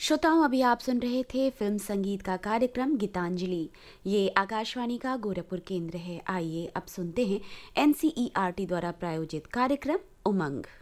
श्रोताओं, अभी आप सुन रहे थे फिल्म संगीत का कार्यक्रम गीतांजलि। ये आकाशवाणी का गोरखपुर केंद्र है। आइए अब सुनते हैं एनसीईआरटी द्वारा प्रायोजित कार्यक्रम उमंग।